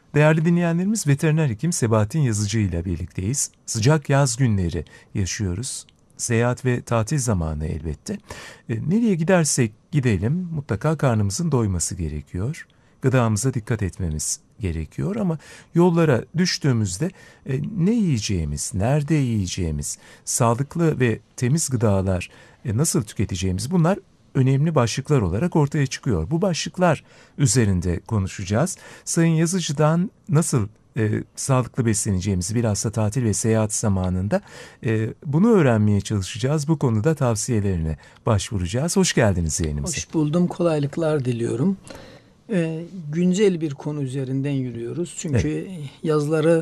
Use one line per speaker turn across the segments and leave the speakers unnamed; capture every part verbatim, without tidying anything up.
Değerli dinleyenlerimiz, veteriner hekim Sebahattin Yazıcı ile birlikteyiz. Sıcak yaz günleri yaşıyoruz. Seyahat ve tatil zamanı elbette. E, nereye gidersek gidelim mutlaka karnımızın doyması gerekiyor. Gıdamıza dikkat etmemiz gerekiyor ama yollara düştüğümüzde e, ne yiyeceğimiz, nerede yiyeceğimiz, sağlıklı ve temiz gıdalar e, nasıl tüketeceğimiz, bunlar önemli başlıklar olarak ortaya çıkıyor. Bu başlıklar üzerinde konuşacağız. Sayın Yazıcı'dan nasıl e, sağlıklı besleneceğimizi bilhassa tatil ve seyahat zamanında e, bunu öğrenmeye çalışacağız. Bu konuda tavsiyelerine başvuracağız. Hoş geldiniz yayınımıza.
Hoş buldum. Kolaylıklar diliyorum. Ee, güncel bir konu üzerinden yürüyoruz. Çünkü evet. yazları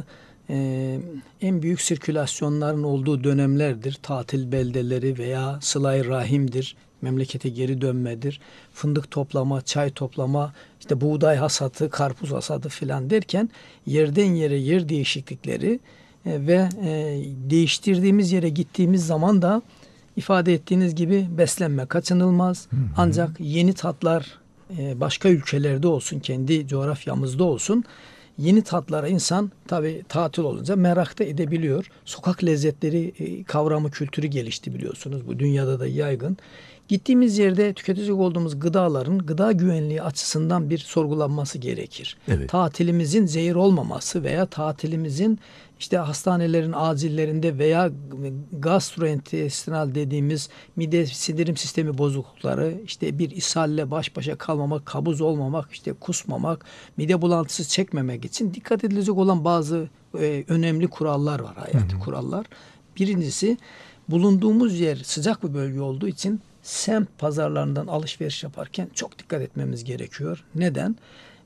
e, en büyük sirkülasyonların olduğu dönemlerdir. Tatil beldeleri veya sıla-i rahimdir. Memlekete geri dönmedir. Fındık toplama, çay toplama, işte buğday hasatı, karpuz hasatı filan derken yerden yere yer değişiklikleri e, ve e, değiştirdiğimiz yere gittiğimiz zaman da ifade ettiğiniz gibi beslenme kaçınılmaz. Hı hı. Ancak yeni tatlar e, başka ülkelerde olsun, kendi coğrafyamızda olsun, yeni tatlara insan tabii tatil olunca merak da edebiliyor. Sokak lezzetleri e, kavramı kültürü gelişti biliyorsunuz. Bu dünyada da yaygın. Gittiğimiz yerde tüketecek olduğumuz gıdaların gıda güvenliği açısından bir sorgulanması gerekir. Evet. Tatilimizin zehir olmaması veya tatilimizin işte hastanelerin acillerinde veya gastrointestinal dediğimiz mide sindirim sistemi bozuklukları, işte bir ishalle baş başa kalmamak, kabuz olmamak, işte kusmamak, mide bulantısı çekmemek için dikkat edilecek olan bazı e, önemli kurallar var, hayati kurallar. Birincisi, bulunduğumuz yer sıcak bir bölge olduğu için semt pazarlarından alışveriş yaparken çok dikkat etmemiz gerekiyor. Neden?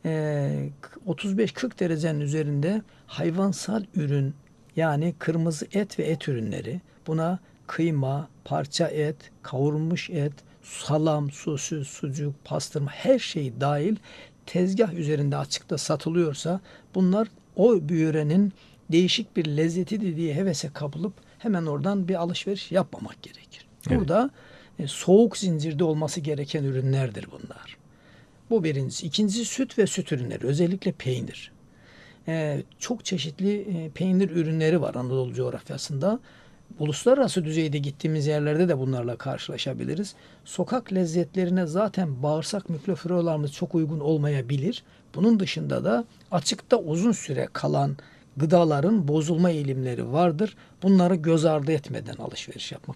Ee, otuz beş kırk derecenin üzerinde hayvansal ürün, yani kırmızı et ve et ürünleri, buna kıyma, parça et, kavurulmuş et, salam, sosis, sucuk, pastırma, her şey dahil tezgah üzerinde açıkta satılıyorsa bunlar o yörenin değişik bir lezzeti diye hevese kapılıp hemen oradan bir alışveriş yapmamak gerekir. Evet. Burada e, soğuk zincirde olması gereken ürünlerdir bunlar. Bu birincisi. İkincisi, süt ve süt ürünleri. Özellikle peynir. Ee, çok çeşitli e, peynir ürünleri var Anadolu coğrafyasında. Uluslararası düzeyde gittiğimiz yerlerde de bunlarla karşılaşabiliriz. Sokak lezzetlerine zaten bağırsak mikrofloralarımız çok uygun olmayabilir. Bunun dışında da açıkta uzun süre kalan gıdaların bozulma eğilimleri vardır. Bunları göz ardı etmeden alışveriş yapmak